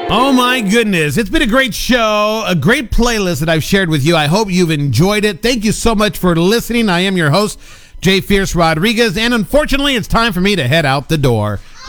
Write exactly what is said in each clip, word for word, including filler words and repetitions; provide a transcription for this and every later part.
Oh my goodness. It's been a great show, a great playlist that I've shared with you. I hope you've enjoyed it. Thank you so much for listening. I am your host, Jay Fierce Rodriguez, and unfortunately, it's time for me to head out the door. Aww.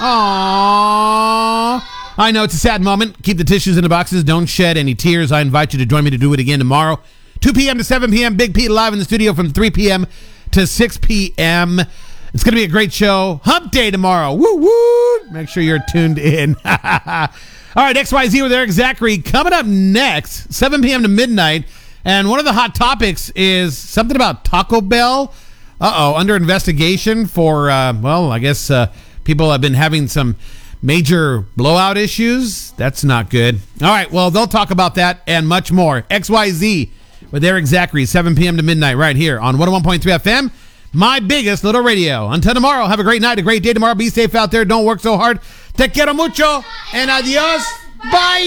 I know it's a sad moment. Keep the tissues in the boxes. Don't shed any tears. I invite you to join me to do it again tomorrow. two p.m. to seven p.m. Big Pete live in the studio from three p.m. to six p.m. It's going to be a great show. Hump Day tomorrow. Woo woo. Make sure you're tuned in. All right, X Y Z with Eric Zachary coming up next, seven p.m. to midnight. And one of the hot topics is something about Taco Bell. Uh-oh, under investigation for, uh, well, I guess uh, people have been having some major blowout issues. That's not good. All right, well, they'll talk about that and much more. X Y Z with Eric Zachary, seven p.m. to midnight right here on one oh one point three F M. My biggest little radio. Until tomorrow, have a great night, a great day tomorrow. Be safe out there. Don't work so hard. Te quiero mucho. And adios. Bye.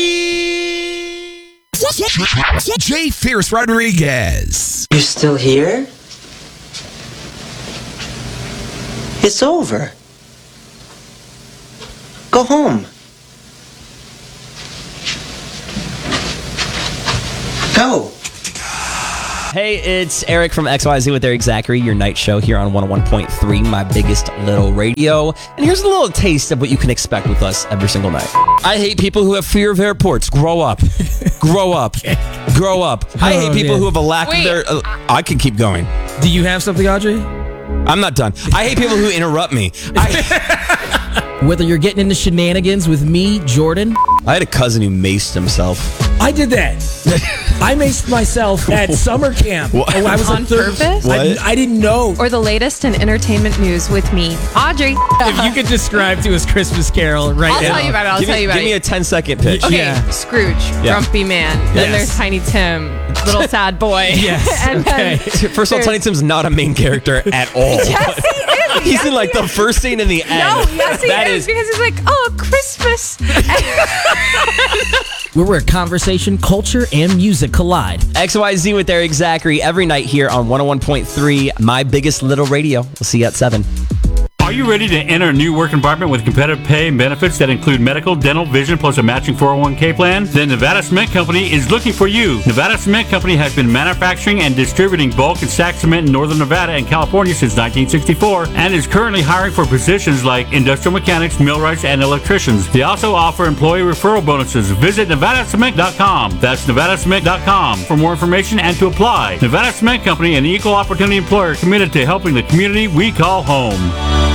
Jay Fierce Rodriguez. You're still here? It's over. Go home. Go. Hey, it's Eric from X Y Z with Eric Zachary, your night show here on one oh one point three, My Biggest Little Radio. And here's a little taste of what you can expect with us every single night. I hate people who have fear of airports. Grow up. Grow up. Grow up. I hate Oh, people man. who have a lack Wait. of their... Uh, I can keep going. Do you have something, Audrey? I'm not done. I hate people who interrupt me. I, Whether you're getting into shenanigans with me, Jordan, I had a cousin who maced himself. I did that. I maced myself at summer camp. What? Oh, I was On a third, purpose? I, What? I didn't know. Or the latest in entertainment news with me, Audrey. If you could describe to us Christmas Carol right I'll now. tell you about it. I'll give tell me, you about give me a it. ten second pitch. Okay, Yeah. Scrooge, Yeah. grumpy man. Then Yes. there's Tiny Tim, little sad boy. Yes, and okay. then First of all, Tiny Tim's not a main character at all. yes, he is. He's Yes, in like he the is. first scene in the end. No, yes, he That is, is because he's like, oh, Christmas. Where we're conversation, culture, and music collide. X Y Z with Eric Zachary every night here on one oh one point three, My Biggest Little Radio. We'll see you at seven. Are you ready to enter a new work environment with competitive pay and benefits that include medical, dental, vision, plus a matching four oh one k plan? Then Nevada Cement Company is looking for you. Nevada Cement Company has been manufacturing and distributing bulk and stack cement in northern Nevada and California since nineteen sixty-four and is currently hiring for positions like industrial mechanics, millwrights, and electricians. They also offer employee referral bonuses. Visit nevada cement dot com. That's nevada cement dot com for more information and to apply. Nevada Cement Company, an equal opportunity employer committed to helping the community we call home.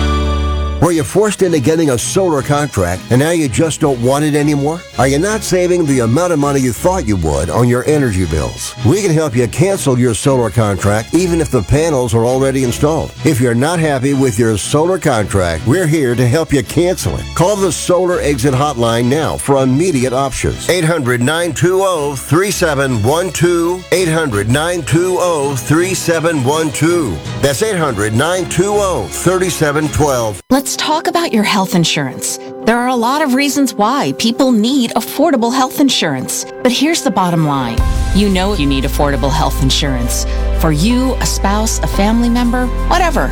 Were you forced into getting a solar contract and now you just don't want it anymore? Are you not saving the amount of money you thought you would on your energy bills? We can help you cancel your solar contract even if the panels are already installed. If you're not happy with your solar contract, we're here to help you cancel it. Call the Solar Exit Hotline now for immediate options. eight hundred, nine two zero, three seven one two. eight hundred, nine two zero, three seven one two. That's eight hundred, nine two zero, three seven one two. Let's talk about your health insurance. There are a lot of reasons why people need affordable health insurance. But here's the bottom line. You know you need affordable health insurance. For you, a spouse, a family member, whatever.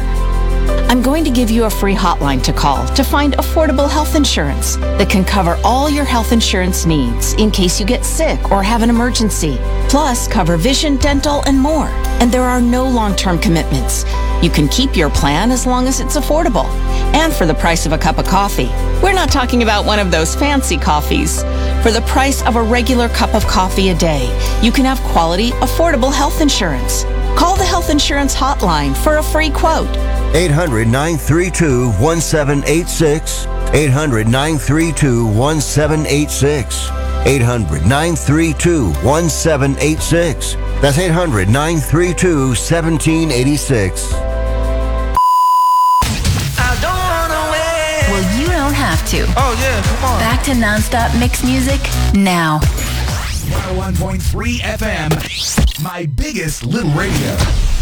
I'm going to give you a free hotline to call to find affordable health insurance that can cover all your health insurance needs in case you get sick or have an emergency. Plus, cover vision, dental, and more. And there are no long-term commitments. You can keep your plan as long as it's affordable. And for the price of a cup of coffee. We're not talking about one of those fancy coffees. For the price of a regular cup of coffee a day, you can have quality, affordable health insurance. Call the Health Insurance Hotline for a free quote. eight hundred, nine three two, one seven eight six. eight hundred, nine three two, one seven eight six. eight hundred, nine three two, one seven eight six. That's eight hundred, nine three two, one seven eight six. Well, you don't have to. Oh, yeah, come on. Back to nonstop mix music now. one oh one point three F M, My Biggest Little Radio.